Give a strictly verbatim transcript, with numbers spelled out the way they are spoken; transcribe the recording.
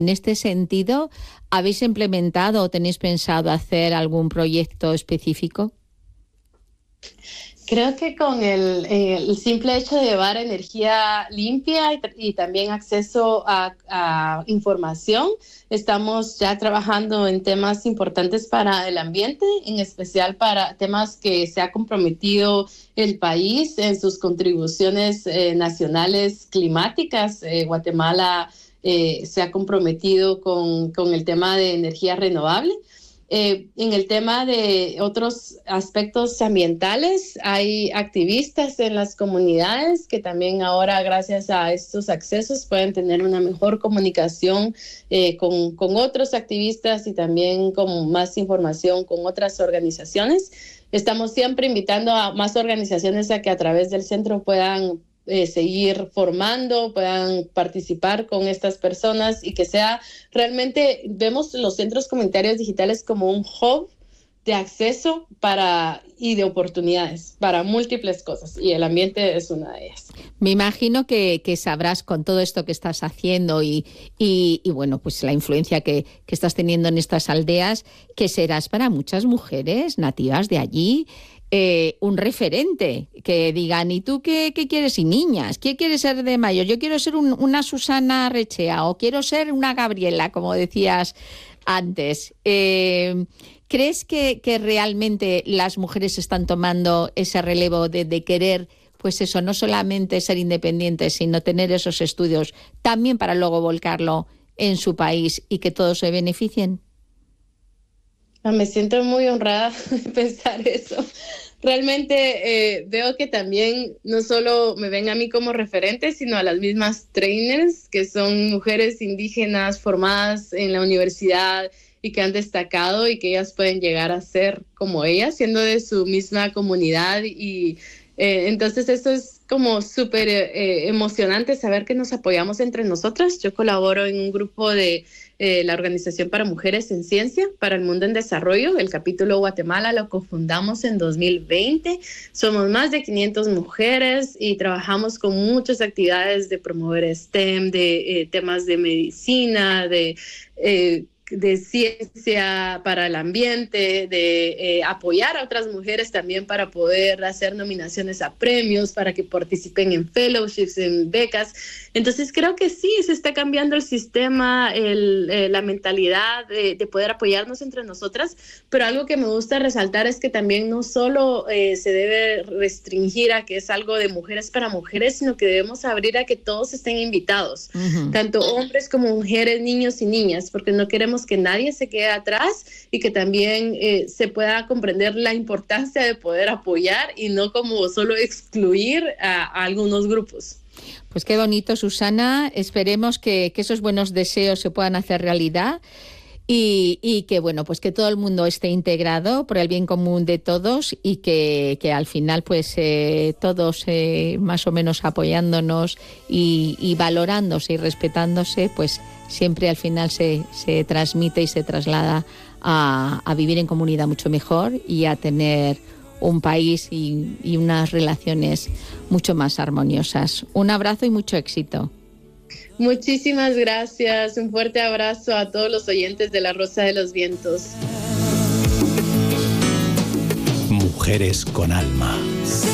En este sentido, ¿habéis implementado o tenéis pensado hacer algún proyecto específico? Creo que con el, eh, el simple hecho de llevar energía limpia y, y también acceso a, a información, estamos ya trabajando en temas importantes para el ambiente, en especial para temas que se ha comprometido el país en sus contribuciones eh, nacionales climáticas. Eh, Guatemala eh, se ha comprometido con, con el tema de energía renovable. Eh, en el tema de otros aspectos ambientales, hay activistas en las comunidades que también ahora, gracias a estos accesos, pueden tener una mejor comunicación eh, con, con otros activistas y también con más información con otras organizaciones. Estamos siempre invitando a más organizaciones a que a través del centro puedan Eh, seguir formando, puedan participar con estas personas y que sea realmente, vemos los centros comunitarios digitales como un hub de acceso para, y de oportunidades para múltiples cosas, y el ambiente es una de ellas. Me imagino que, que sabrás con todo esto que estás haciendo y, y, y bueno, pues la influencia que, que estás teniendo en estas aldeas, que serás para muchas mujeres nativas de allí Eh, un referente, que digan, ¿y tú qué, qué quieres? Y niñas, ¿qué quieres ser de mayor? Yo quiero ser un, una Susana Rechea o quiero ser una Gabriela, como decías antes. Eh, ¿Crees que, que realmente las mujeres están tomando ese relevo de, de querer, pues eso, no solamente ser independientes, sino tener esos estudios también para luego volcarlo en su país y que todos se beneficien? Me siento muy honrada de pensar eso. Realmente eh, veo que también no solo me ven a mí como referente, sino a las mismas trainers, que son mujeres indígenas formadas en la universidad y que han destacado y que ellas pueden llegar a ser como ellas, siendo de su misma comunidad. Y eh, entonces esto es como súper eh, emocionante saber que nos apoyamos entre nosotras. Yo colaboro en un grupo de Eh, la Organización para Mujeres en Ciencia para el Mundo en Desarrollo. El capítulo Guatemala lo cofundamos en dos mil veinte. Somos más de quinientas mujeres y trabajamos con muchas actividades de promover STEM, de eh, temas de medicina, de eh, de ciencia para el ambiente, de eh, apoyar a otras mujeres también para poder hacer nominaciones a premios, para que participen en fellowships, en becas. Entonces creo que sí, se está cambiando el sistema, el, eh, la mentalidad de, de poder apoyarnos entre nosotras, pero algo que me gusta resaltar es que también no solo eh, se debe restringir a que es algo de mujeres para mujeres, sino que debemos abrir a que todos estén invitados, uh-huh. tanto hombres como mujeres, niños y niñas, porque no queremos que nadie se quede atrás y que también eh, se pueda comprender la importancia de poder apoyar y no como solo excluir a, a algunos grupos. Pues qué bonito, Susana. Esperemos que, que esos buenos deseos se puedan hacer realidad y, y que, bueno, pues que todo el mundo esté integrado por el bien común de todos y que, que al final, pues eh, todos eh, más o menos apoyándonos y, y valorándose y respetándose, pues siempre al final se, se transmite y se traslada a, a vivir en comunidad mucho mejor y a tener un país y, y unas relaciones mucho más armoniosas. Un abrazo y mucho éxito. Muchísimas gracias. Un fuerte abrazo a todos los oyentes de La Rosa de los Vientos. Mujeres con alma.